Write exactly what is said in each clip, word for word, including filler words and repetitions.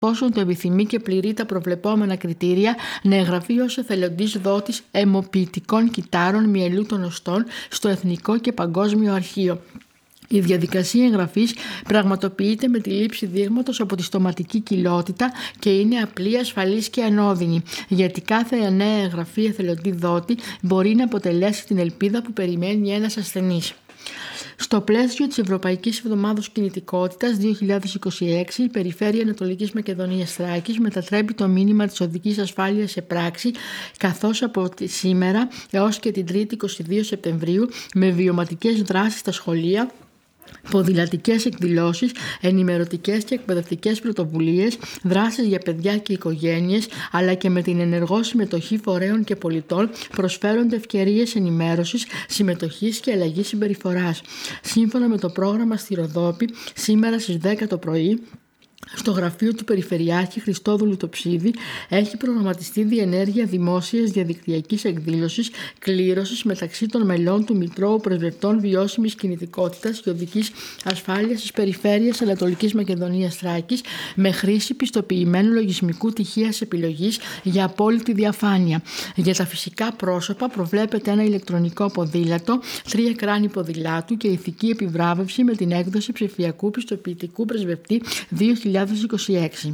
εφόσον το επιθυμεί και πληρεί τα προβλεπόμενα κριτήρια, να εγγραφεί ως εθελοντής δότης αιμοποιητικών κυτάρων μυελού των οστών στο Εθνικό και Παγκόσμιο Αρχείο. Η διαδικασία εγγραφής πραγματοποιείται με τη λήψη δείγματος από τη στοματική κοιλότητα και είναι απλή, ασφαλής και ανώδυνη, γιατί κάθε νέα εγγραφή εθελοντή δότη μπορεί να αποτελέσει την ελπίδα που περιμένει ένας ασθενής. Στο πλαίσιο της Ευρωπαϊκής Εβδομάδος Κινητικότητας δύο χιλιάδες είκοσι έξι, η Περιφέρεια Ανατολικής Μακεδονίας Θράκης μετατρέπει το μήνυμα της οδικής ασφάλειας σε πράξη, καθώς από σήμερα έως και την Τρίτη είκοσι δύο Σεπτεμβρίου, με βιωματικές δράσεις στα σχολεία, ποδηλατικές εκδηλώσεις, ενημερωτικές και εκπαιδευτικές πρωτοβουλίες, δράσεις για παιδιά και οικογένειες, αλλά και με την ενεργό συμμετοχή φορέων και πολιτών προσφέρονται ευκαιρίες ενημέρωσης, συμμετοχής και αλλαγής συμπεριφοράς. Σύμφωνα με το πρόγραμμα στη Ροδόπη, σήμερα στις δέκα το πρωί, στο γραφείο του Περιφερειάρχη Χριστόδουλου Τοψίδη έχει προγραμματιστεί διενέργεια δημόσιας διαδικτυακής εκδήλωσης κλήρωσης μεταξύ των μελών του Μητρώου Πρεσβευτών Βιώσιμης Κινητικότητας και Οδικής Ασφάλειας της Περιφέρειας Ανατολικής Μακεδονίας Θράκης με χρήση πιστοποιημένου λογισμικού τυχείας επιλογής για απόλυτη διαφάνεια. Για τα φυσικά πρόσωπα προβλέπεται ένα ηλεκτρονικό ποδήλατο, τρία κράνη ποδηλάτου και ηθική επιβράβευση με την έκδοση ψηφιακού πιστοποιητικού πρεσβευτή δύο χιλιάδες είκοσι έξι.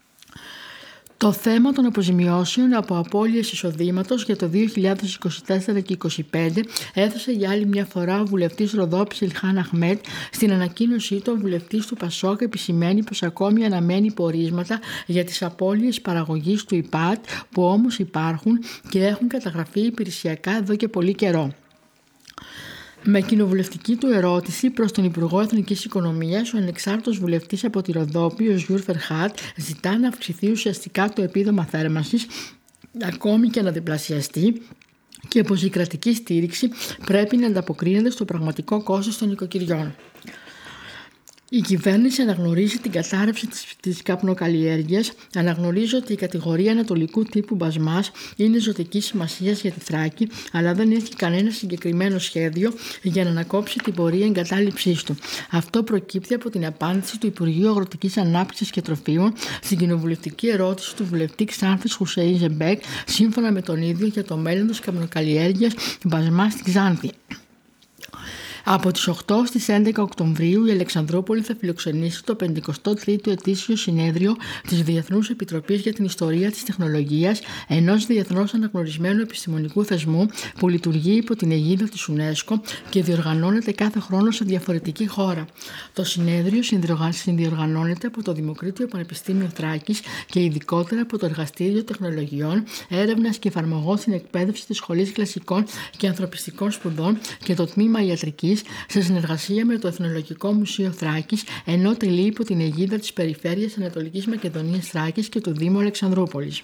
Το θέμα των αποζημιώσεων από απώλειες εισοδήματος για το δύο χιλιάδες είκοσι τέσσερα και είκοσι πέντε έθεσε για άλλη μια φορά ο βουλευτής Ροδόπης Ηλχάν Αχμέτ. Στην ανακοίνωσή του, ο βουλευτής του Πασόκ επισημαίνει πως ακόμη αναμένει πορίσματα για τις απώλειες παραγωγής του ΙΠΑΤ, που όμως υπάρχουν και έχουν καταγραφεί υπηρεσιακά εδώ και πολύ καιρό. Με κοινοβουλευτική του ερώτηση προς τον Υπουργό Εθνικής Οικονομίας, ο ανεξάρτητος βουλευτής από τη Ροδόπη, ο Ζιούρ Φερχάτ, ζητά να αυξηθεί ουσιαστικά το επίδομα θέρμανσης, ακόμη και να διπλασιαστεί, και πως η κρατική στήριξη πρέπει να ανταποκρίνεται στο πραγματικό κόστος των νοικοκυριών. Η κυβέρνηση αναγνωρίζει την κατάρρευση της, της καπνοκαλλιέργειας, αναγνωρίζει ότι η κατηγορία ανατολικού τύπου μπασμάς είναι ζωτικής σημασίας για τη Θράκη, αλλά δεν έχει κανένα συγκεκριμένο σχέδιο για να ανακόψει την πορεία εγκατάλειψής του. Αυτό προκύπτει από την απάντηση του Υπουργείου Αγροτικής Ανάπτυξης και Τροφίμων στην κοινοβουλευτική ερώτηση του βουλευτή Ξάνθης Χουσέι Ζεμπέκ, σύμφωνα με τον ίδιο, για το μέλλον της καπνοκαλλιέργειας μπασμάς στη Ξάνθη. Από τις οκτώ στις έντεκα Οκτωβρίου η Αλεξανδρούπολη θα φιλοξενήσει το πενηκοστό τρίτο ετήσιο συνέδριο της Διεθνούς Επιτροπής για την Ιστορία της Τεχνολογίας, ενός διεθνώς αναγνωρισμένου επιστημονικού θεσμού που λειτουργεί υπό την αιγίδα της UNESCO και διοργανώνεται κάθε χρόνο σε διαφορετική χώρα. Το συνέδριο συνδιοργανώνεται από το Δημοκρίτιο Πανεπιστήμιο Θράκης και ειδικότερα από το Εργαστήριο Τεχνολογιών, Έρευνας και Εφαρμογών στην Εκπαίδευση της Σχολής Κλασικών και Ανθρωπιστικών Σπουδών και το Τμήμα Ιατρικής, σε συνεργασία με το Εθνολογικό Μουσείο Θράκης, ενώ τελεί υπό την αιγίδα της Περιφέρειας Ανατολικής Μακεδονίας Θράκης και του Δήμου Αλεξανδρούπολης.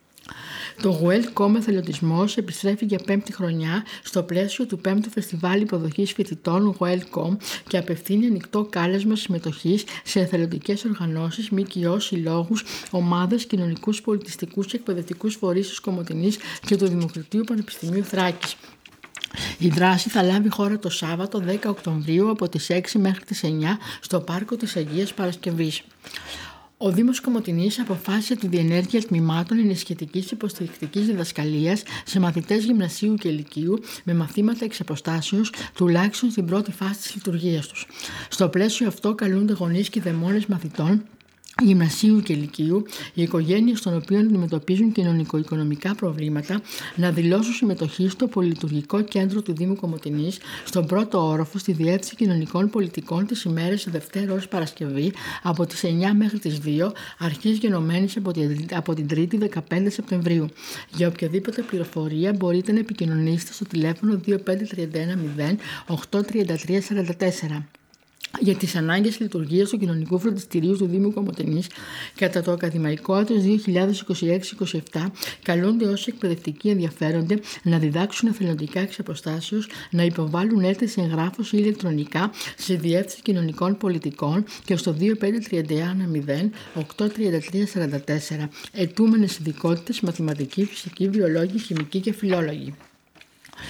Το Welcome Εθελοντισμός επιστρέφει για πέμπτη χρονιά στο πλαίσιο του πέμπτου Φεστιβάλ Υποδοχής Φοιτητών Welcome και απευθύνει ανοιχτό κάλεσμα συμμετοχής σε εθελοντικές οργανώσεις, ΜΚΟ, συλλόγους, ομάδες, κοινωνικούς, πολιτιστικούς και εκπαιδευτικούς φορείς της Κομοτηνής και του Δημοκρατίου Πανεπιστημίου Θράκης. Η δράση θα λάβει χώρα το Σάββατο δέκα Οκτωβρίου από τις έξι μέχρι τις εννιά στο Πάρκο της Αγίας Παρασκευής. Ο Δήμος Κομοτηνής αποφάσισε τη διενέργεια τμήματων ενισχυτικής υποστηρικτικής διδασκαλίας σε μαθητές γυμνασίου και λυκείου με μαθήματα εξ αποστάσεως, τουλάχιστον στην πρώτη φάση της λειτουργίας τους. Στο πλαίσιο αυτό καλούνται γονείς και δαιμόνες μαθητών γυμνασίου και λυκείου, οι οικογένειες των οποίων αντιμετωπίζουν κοινωνικο-οικονομικά προβλήματα, να δηλώσουν συμμετοχή στο πολυλειτουργικό κέντρο του Δήμου Κομοτηνής, στον πρώτο όροφο στη Διεύθυνση Κοινωνικών Πολιτικών τις ημέρες Δευτέρα ως Παρασκευή από τις εννιά μέχρι τις δύο, αρχής γενομένης από την Τρίτη δεκαπέντε Σεπτεμβρίου. Για οποιαδήποτε πληροφορία μπορείτε να επικοινωνήσετε στο τηλέφωνο δύο πέντε τρία ένα μηδέν οκτώ τρία τρία τέσσερα τέσσερα. Για τις ανάγκες λειτουργίας του κοινωνικού φροντιστηρίου του Δήμου Κομοτηνής κατά το ακαδημαϊκό έτος δύο χιλιάδες είκοσι έξι είκοσι επτά καλούνται όσοι εκπαιδευτικοί ενδιαφέρονται να διδάξουν εθελοντικά εξ αποστάσεως, να υποβάλουν αίτηση εγγράφους ή ηλεκτρονικά στη Διεύθυνση Κοινωνικών Πολιτικών και στο δύο πέντε τρία ένα μηδέν οκτώ τρία τρία τέσσερα τέσσερα. Ετούμενες ειδικότητες μαθηματική, φυσική, βιολόγη, χημική και φιλόλογη.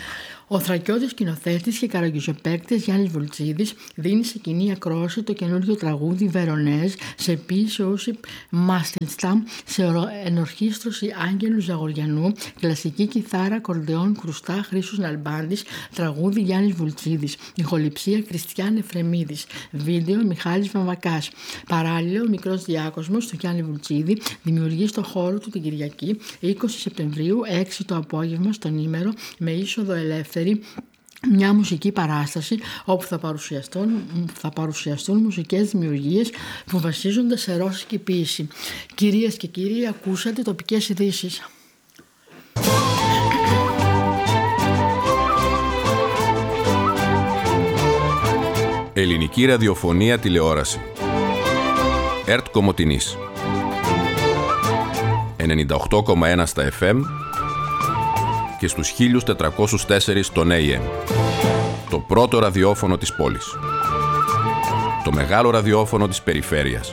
Ο θρακιώτης σκηνοθέτης και καραγκιόζιπαίκτης Γιάννης Βουλτσίδης δίνει σε κοινή ακρόαση το καινούργιο τραγούδι Βερονέζ σε ποίηση Όσιπ Μάστελσταμ, σε ενορχήστρωση Άγγελου Ζαγοριανού, κλασική κιθάρα, ακορντεόν, κρουστά Χρήστος Ναλμπάντης, τραγούδι Γιάννης Βουλτσίδης, ηχοληψία Κριστιαν Εφρεμίδης, βίντεο Μιχάλης Βαμβακάς. Παράλληλα, ο μικρός διάκοσμος του Γιάννη Βουλτσίδη δημιουργεί στο χώρο του την Κυριακή είκοσι Σεπτεμβρίου, έξι το απόγευμα, στον Ήμερο, με είσοδο ελεύθερη, μια μουσική παράσταση όπου θα παρουσιαστούν, θα παρουσιαστούν μουσικές δημιουργίες που βασίζονται σε ρώσικη ποίηση. Κυρίες και κύριοι, ακούσατε τοπικές ειδήσεις. Ελληνική ραδιοφωνία τηλεόραση. ΕΡΤ Κομοτηνής ενενήντα οκτώ κόμμα ένα στα εφ εμ και στους χίλια τετρακόσια τέσσερα στον έι εμ. Το πρώτο ραδιόφωνο της πόλης. Το μεγάλο ραδιόφωνο της περιφέρειας.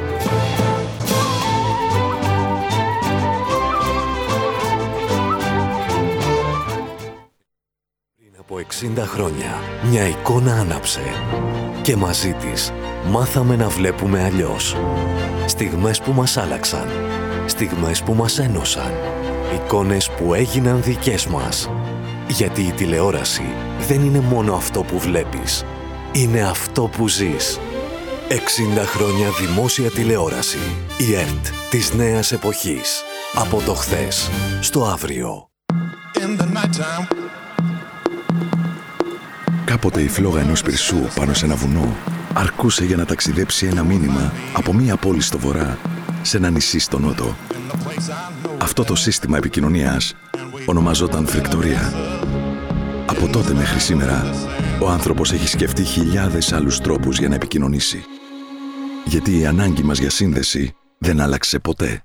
Πριν από εξήντα χρόνια, μια εικόνα άναψε και μαζί της μάθαμε να βλέπουμε αλλιώς. Στιγμές που μας άλλαξαν, στιγμές που μας ένωσαν, εικόνες που έγιναν δικές μας. Γιατί η τηλεόραση δεν είναι μόνο αυτό που βλέπεις, είναι αυτό που ζεις. εξήντα χρόνια δημόσια τηλεόραση. Η ΕΡΤ της νέας εποχής. Από το χθες στο αύριο. Κάποτε η φλόγα ενός πυρσού πάνω σε ένα βουνό αρκούσε για να ταξιδέψει ένα μήνυμα από μία πόλη στο βορρά σε ένα νησί στο νότο. Αυτό το σύστημα επικοινωνίας ονομαζόταν φρικτορία. Από τότε μέχρι σήμερα, ο άνθρωπος έχει σκεφτεί χιλιάδες άλλους τρόπους για να επικοινωνήσει. Γιατί η ανάγκη μας για σύνδεση δεν άλλαξε ποτέ.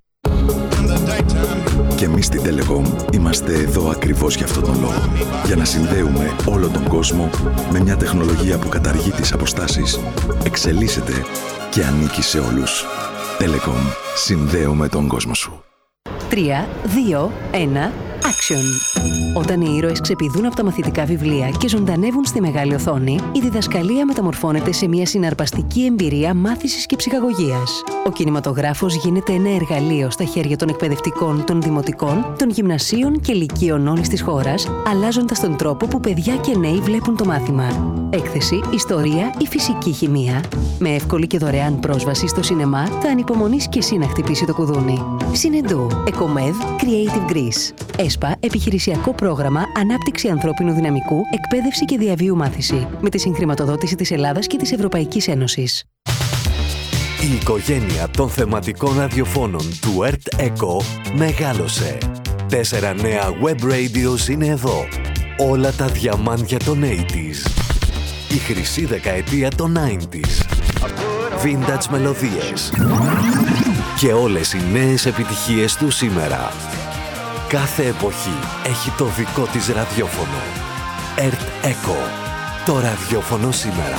Και εμείς στην Telecom είμαστε εδώ ακριβώς για αυτόν τον λόγο. Για να συνδέουμε όλο τον κόσμο με μια τεχνολογία που καταργεί τις αποστάσεις, εξελίσσεται και ανήκει σε όλους. Telecom. Συνδέουμε τον κόσμο σου. τρία, δύο, ένα, action! Όταν οι ήρωες ξεπηδούν από τα μαθητικά βιβλία και ζωντανεύουν στη μεγάλη οθόνη, η διδασκαλία μεταμορφώνεται σε μια συναρπαστική εμπειρία μάθησης και ψυχαγωγίας. Ο κινηματογράφος γίνεται ένα εργαλείο στα χέρια των εκπαιδευτικών, των δημοτικών, των γυμνασίων και λυκείων όλης της χώρας, αλλάζοντας τον τρόπο που παιδιά και νέοι βλέπουν το μάθημα. Έκθεση, ιστορία ή φυσική χημεία. Με εύκολη και δωρεάν πρόσβαση στο σινεμά, θα ανυπομονείς και εσύ να χτυπήσει το κουδούνι. Συνεντού, Εκομέδ, Creative Greece. ΕΣΠΑ, επιχειρησιακό πρόγραμμα Ανάπτυξη ανθρώπινου δυναμικού, εκπαίδευση και διαβίου μάθηση. Με τη συγχρηματοδότηση της Ελλάδας και της Ευρωπαϊκής Ένωσης. Η οικογένεια των θεματικών ραδιοφώνων του ΕΡΤ Echo μεγάλωσε. Τέσσερα νέα web radios είναι εδώ. Όλα τα διαμάντια των ογδόντα. Η χρυσή δεκαετία των ενενήντα. Vintage μελωδίες. Και όλες οι νέες επιτυχίες του σήμερα. Κάθε εποχή έχει το δικό της ραδιόφωνο. ΕΡΤ Echo. Το ραδιόφωνο σήμερα.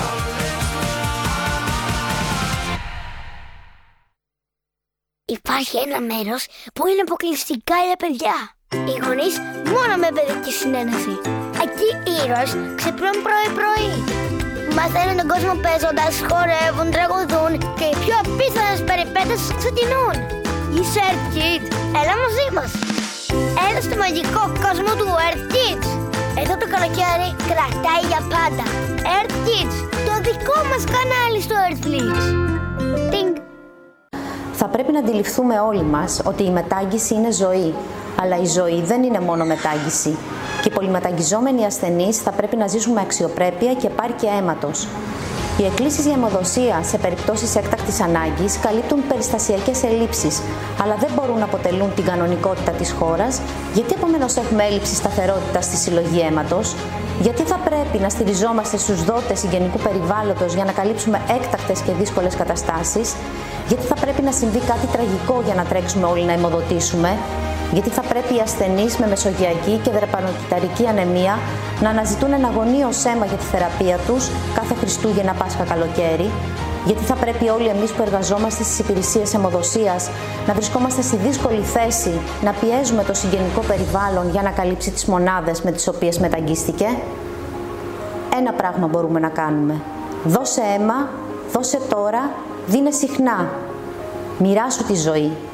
Υπάρχει ένα μέρος που είναι αποκλειστικά για παιδιά. Οι γονείς μόνο με παιδική συνένεση. Εκεί οι ήρωες ξυπνούν πρωί-πρωί. Μαθαίνουν τον κόσμο παίζοντας, χορεύουν, τραγουδούν και οι πιο απίθανες περιπέτειες ξεκινούν. Είσαι Earth Kid, έλα μαζί μας. Έλα στο μαγικό κόσμο του Earth Kids. Εδώ το καλοκαίρι κρατάει για πάντα. Earth Kids, το δικό μας κανάλι στο Earthflix. Τινγκ. Θα πρέπει να αντιληφθούμε όλοι μας ότι η μετάγγιση είναι ζωή, αλλά η ζωή δεν είναι μόνο μετάγγιση. Και οι πολυμεταγγιζόμενοι ασθενείς θα πρέπει να ζήσουν με αξιοπρέπεια και επάρκεια αίματος. Οι εκκλήσεις για αιμοδοσία σε περιπτώσεις έκτακτης ανάγκης καλύπτουν περιστασιακές ελλείψεις, αλλά δεν μπορούν να αποτελούν την κανονικότητα της χώρας. Γιατί επομένως έχουμε έλλειψη σταθερότητας στη συλλογή αίματος? Γιατί θα πρέπει να στηριζόμαστε στους δότες συγγενικού περιβάλλοντος για να καλύψουμε έκτακτες και δύσκολες καταστάσεις? Γιατί θα πρέπει να συμβεί κάτι τραγικό για να τρέξουμε όλοι να αιμοδοτήσουμε? Γιατί θα πρέπει οι ασθενείς με μεσογειακή και δρεπανοκυταρική ανεμία να αναζητούν ένα αγωνίως αίμα για τη θεραπεία τους κάθε Χριστούγεννα, Πάσχα, καλοκαίρι? Γιατί θα πρέπει όλοι εμείς που εργαζόμαστε στις υπηρεσίες αιμοδοσίας να βρισκόμαστε στη δύσκολη θέση να πιέζουμε το συγγενικό περιβάλλον για να καλύψει τις μονάδες με τις οποίες μεταγγίστηκε? Ένα πράγμα μπορούμε να κάνουμε. Δώσε αίμα, δώσε τώρα, δίνε συχνά. Μοιράσου τη ζωή.